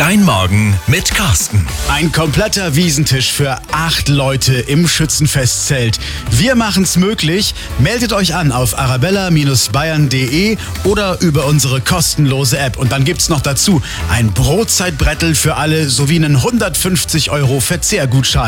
Dein Morgen mit Carsten. Ein kompletter Wiesentisch für 8 Leute im Schützenfestzelt. Wir machen's möglich. Meldet euch an auf arabella-bayern.de oder über unsere kostenlose App. Und dann gibt's noch dazu ein Brotzeitbrettel für alle sowie einen 150 € Verzehrgutschein.